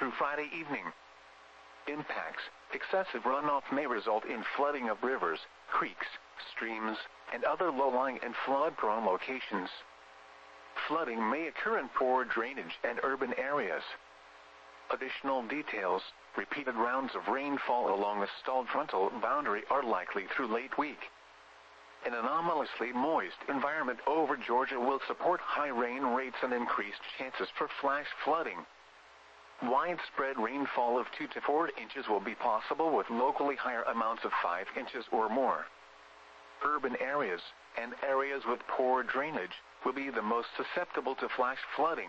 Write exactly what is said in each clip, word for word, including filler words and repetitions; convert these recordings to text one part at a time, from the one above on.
through Friday evening. Impacts: excessive runoff may result in flooding of rivers, creeks, streams, and other low-lying and flood-prone locations. Flooding may occur in poor drainage and urban areas. Additional details: repeated rounds of rainfall along the stalled frontal boundary are likely through late week. An anomalously moist environment over Georgia will support high rain rates and increased chances for flash flooding. Widespread rainfall of two to four inches will be possible, with locally higher amounts of five inches or more. Urban areas and areas with poor drainage will be the most susceptible to flash flooding.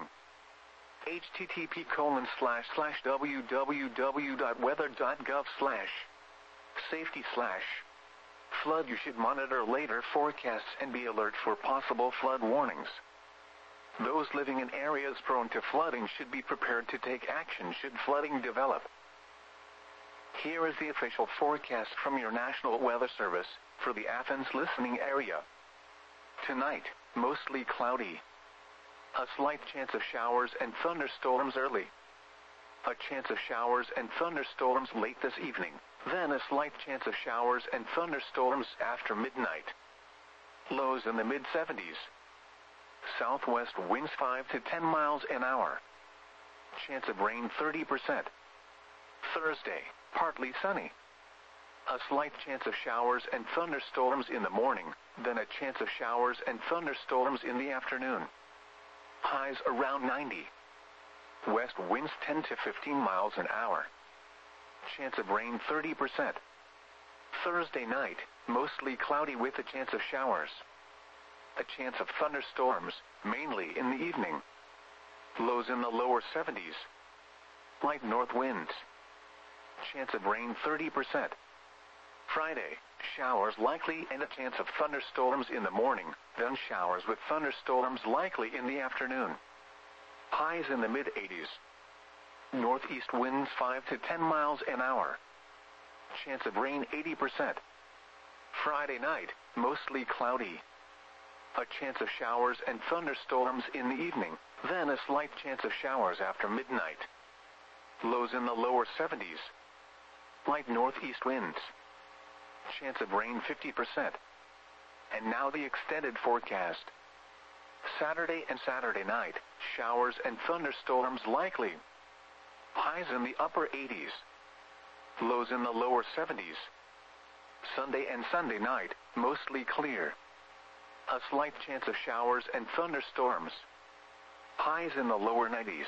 http colon slash slash www.weather.gov slash safety slash flood. You should monitor later forecasts and be alert for possible flood warnings. Those living in areas prone to flooding should be prepared to take action should flooding develop. Here is the official forecast from your National Weather Service for the Athens listening area. Tonight, mostly cloudy. A slight chance of showers and thunderstorms early. A chance of showers and thunderstorms late this evening, then a slight chance of showers and thunderstorms after midnight. Lows in the mid seventies. Southwest winds five to ten miles an hour. Chance of rain thirty percent. Thursday, partly sunny. A slight chance of showers and thunderstorms in the morning, then a chance of showers and thunderstorms in the afternoon. Highs around ninety. West winds ten to fifteen miles an hour. Chance of rain thirty percent. Thursday night, mostly cloudy with a chance of showers. A chance of thunderstorms, mainly in the evening. Lows in the lower seventies. Light north winds. Chance of rain thirty percent. Friday, showers likely and a chance of thunderstorms in the morning, then showers with thunderstorms likely in the afternoon. Highs in the mid eighties. Northeast winds five to ten miles an hour. Chance of rain eighty percent. Friday night, mostly cloudy. A chance of showers and thunderstorms in the evening, then a slight chance of showers after midnight. Lows in the lower seventies. Light northeast winds. Chance of rain fifty percent. And now the extended forecast. Saturday and Saturday night, showers and thunderstorms likely. Highs in the upper eighties. Lows in the lower seventies. Sunday and Sunday night, mostly clear. A slight chance of showers and thunderstorms. Highs in the lower nineties.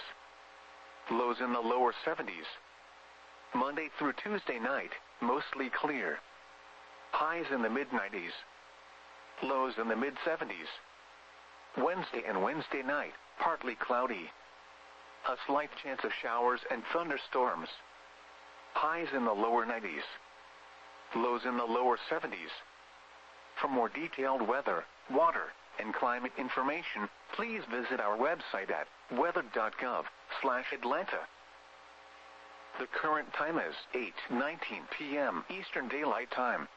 Lows in the lower seventies. Monday through Tuesday night, mostly clear. Highs in the mid nineties. Lows in the mid seventies. Wednesday and Wednesday night, partly cloudy. A slight chance of showers and thunderstorms. Highs in the lower nineties. Lows in the lower seventies. For more detailed weather, water, and climate information, please visit our website at weather.gov slash Atlanta. The current time is eight nineteen p m Eastern Daylight Time.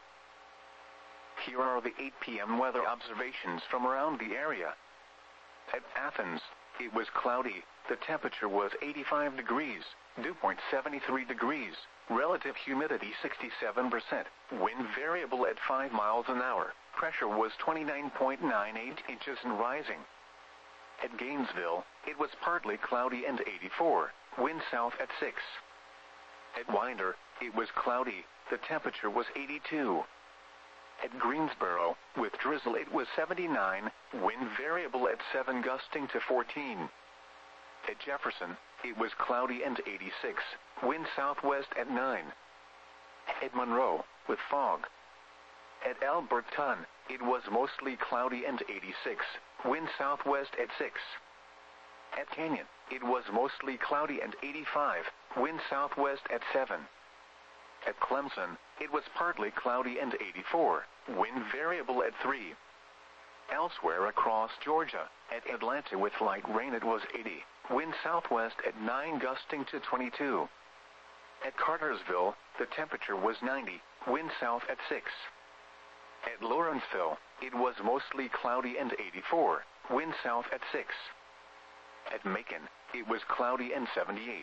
Here are the eight p m weather observations from around the area. At Athens, it was cloudy. The temperature was eighty-five degrees, dew point seventy-three degrees, relative humidity sixty-seven percent, wind variable at five miles an hour, pressure was twenty-nine point nine eight inches and rising. At Gainesville, it was partly cloudy and eighty-four, wind south at six. At Winder, it was cloudy, the temperature was eighty-two. At Greensboro, with drizzle it was seventy-nine, wind variable at seven gusting to fourteen. At Jefferson, it was cloudy and eighty-six, wind southwest at nine. At Monroe, with fog. At Alberton, it was mostly cloudy and eighty-six, wind southwest at six. At Canyon, it was mostly cloudy and eighty-five, wind southwest at seven. At Clemson, it was partly cloudy and eighty-four, wind variable at three. Elsewhere across Georgia, at Atlanta with light rain it was eighty, wind southwest at nine gusting to twenty-two. At Cartersville, the temperature was ninety, wind south at six. At Lawrenceville, it was mostly cloudy and eighty-four, wind south at six. At Macon, it was cloudy and seventy-eight,